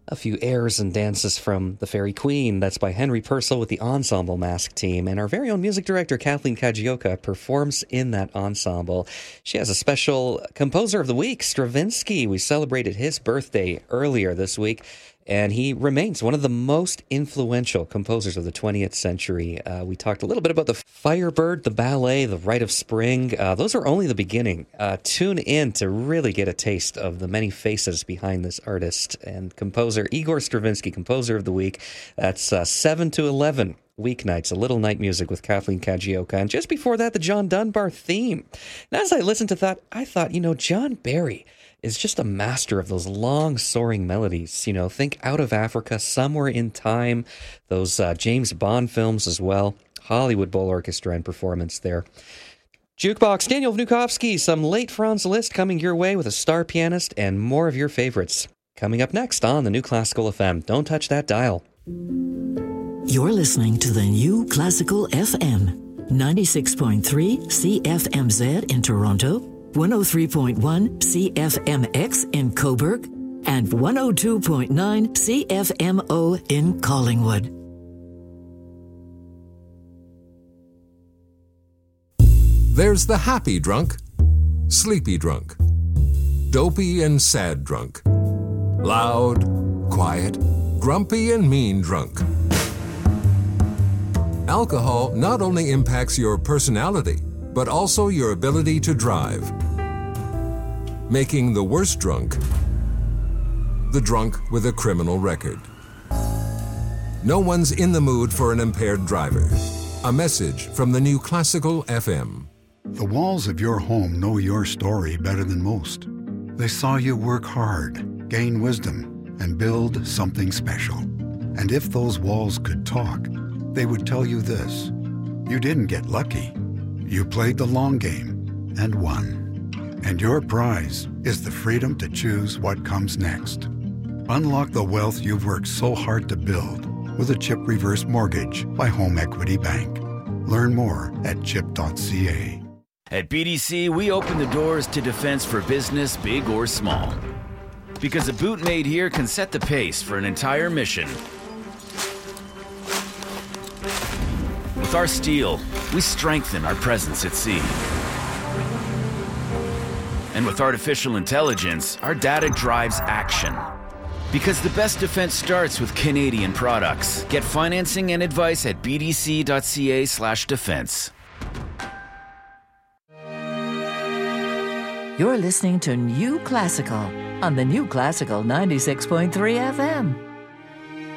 A few airs and dances from The Fairy Queen. That's by Henry Purcell with the Ensemble Mask Team. And our very own music director, Kathleen Kajioka, performs in that ensemble. She has a special Composer of the Week, Stravinsky. We celebrated his birthday earlier this week, and he remains one of the most influential composers of the 20th century. We talked a little bit about the Firebird, the ballet, the Rite of Spring. Those are only the beginning. Tune in to really get a taste of the many faces behind this artist and composer, Igor Stravinsky, Composer of the Week. That's 7 to 11 weeknights, a little night music with Kathleen Kajioka. And just before that, the John Dunbar theme. And as I listened to that, I thought, John Barry is just a master of those long soaring melodies. Think Out of Africa, Somewhere in Time, those James Bond films as well. Hollywood Bowl Orchestra and performance there. Jukebox, Daniel Vnukovsky, some late Franz Liszt coming your way with a star pianist and more of your favorites. Coming up next on the New Classical FM. Don't touch that dial. You're listening to the New Classical FM, 96.3 CFMZ in Toronto, 103.1 CFMX in Cobourg, and 102.9 CFMO in Collingwood. There's the happy drunk, sleepy drunk, dopey and sad drunk, loud, quiet, grumpy and mean drunk. Alcohol not only impacts your personality, but also your ability to drive, making the worst drunk the drunk with a criminal record. No one's in the mood for an impaired driver. A message from the New Classical FM. The walls of your home know your story better than most. They saw you work hard, gain wisdom, and build something special. And if those walls could talk, they would tell you this: you didn't get lucky. You played the long game and won. And your prize is the freedom to choose what comes next. Unlock the wealth you've worked so hard to build with a CHIP Reverse Mortgage by Home Equity Bank. Learn more at chip.ca. At BDC, we open the doors to defense for business, big or small. Because a boot made here can set the pace for an entire mission. With our steel, we strengthen our presence at sea. And with artificial intelligence, our data drives action. Because the best defense starts with Canadian products. Get financing and advice at bdc.ca/defense. You're listening to New Classical on the New Classical 96.3 FM.